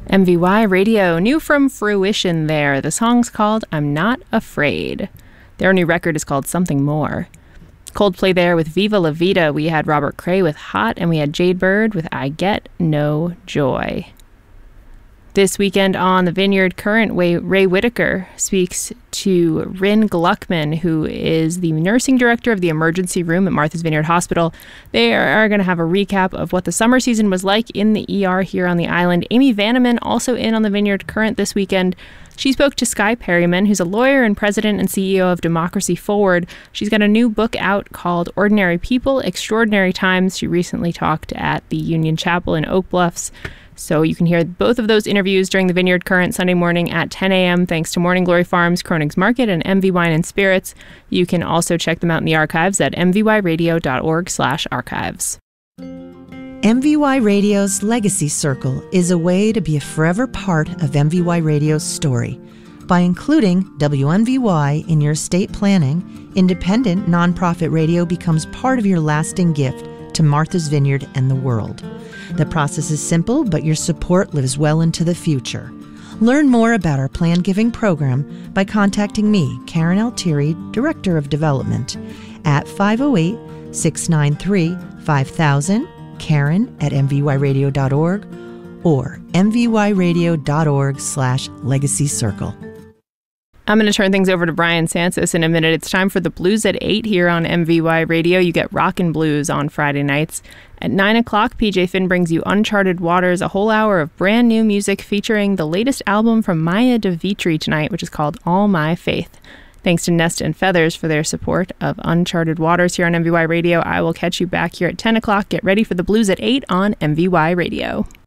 MVY Radio, new from Fruition there. The song's called I'm Not Afraid. Their new record is called Something More. Coldplay there with Viva La Vida. We had Robert Cray with Hot, and we had Jade Bird with I Get No Joy. This weekend on the Vineyard Current, Ray Whitaker speaks to Ryn Gluckman, who is the nursing director of the emergency room at Martha's Vineyard Hospital. They are going to have a recap of what the summer season was like in the ER here on the island. Amy Vanneman, also in on the Vineyard Current this weekend. She spoke to Skye Perryman, who's a lawyer and president and CEO of Democracy Forward. She's got a new book out called Ordinary People, Extraordinary Times. She recently talked at the Union Chapel in Oak Bluffs. So you can hear both of those interviews during the Vineyard Current Sunday morning at 10 a.m. thanks to Morning Glory Farms, Kronig's Market, and MV Wine and Spirits. You can also check them out in the archives at mvyradio.org/archives. MVY Radio's Legacy Circle is a way to be a forever part of MVY Radio's story. By including WMVY in your estate planning, independent nonprofit radio becomes part of your lasting gift to Martha's Vineyard and the world. The process is simple, but your support lives well into the future. Learn more about our Plan Giving program by contacting me, Karen Altieri, Director of Development, at 508-693-5000, Karen at mvyradio.org, or mvyradio.org/legacy circle. I'm going to turn things over to Brian Sansos in a minute. It's time for the Blues at 8 here on MVY Radio. You get Rockin' Blues on Friday nights. At 9 o'clock, PJ Finn brings you Uncharted Waters, a whole hour of brand new music featuring the latest album from Maya DeVitri tonight, which is called All My Faith. Thanks to Nest and Feathers for their support of Uncharted Waters here on MVY Radio. I will catch you back here at 10 o'clock. Get ready for the Blues at 8 on MVY Radio.